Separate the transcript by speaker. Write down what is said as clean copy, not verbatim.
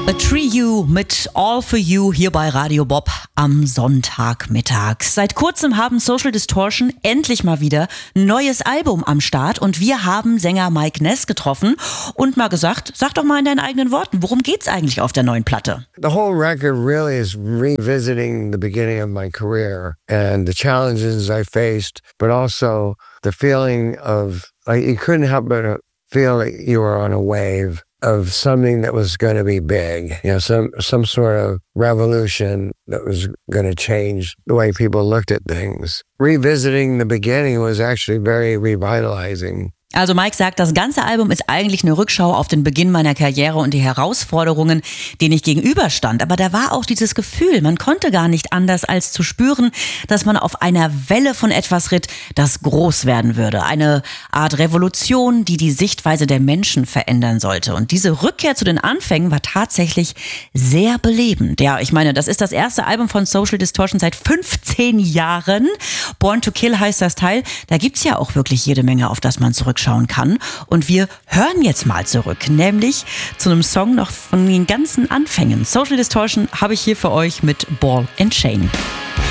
Speaker 1: A Trio mit All For You hier bei Radio Bob am Sonntagmittag. Seit kurzem haben Social Distortion endlich mal wieder ein neues Album am Start und wir haben Sänger Mike Ness getroffen und mal gesagt, sag doch mal in deinen eigenen Worten, worum geht's eigentlich auf der neuen Platte?
Speaker 2: The whole record really is revisiting the beginning of my career and the challenges I faced, but also the feeling of, like, you couldn't help but feel like you were on a wave of something that was going to be big, you know, some sort of revolution that was going to change the way people looked at things. Revisiting the beginning was actually very revitalizing.
Speaker 1: Also Mike sagt, das ganze Album ist eigentlich eine Rückschau auf den Beginn meiner Karriere und die Herausforderungen, denen ich gegenüberstand. Aber da war auch dieses Gefühl, man konnte gar nicht anders als zu spüren, dass man auf einer Welle von etwas ritt, das groß werden würde. Eine Art Revolution, die die Sichtweise der Menschen verändern sollte. Und diese Rückkehr zu den Anfängen war tatsächlich sehr belebend. Ja, ich meine, das ist das erste Album von Social Distortion seit 15 Jahren. Born to Kill heißt das Teil. Da gibt's ja auch wirklich jede Menge, auf das man zurückschauen kann. Und wir hören jetzt mal zurück, nämlich zu einem Song noch von den ganzen Anfängen. Social Distortion habe ich hier für euch mit Ball and Chain.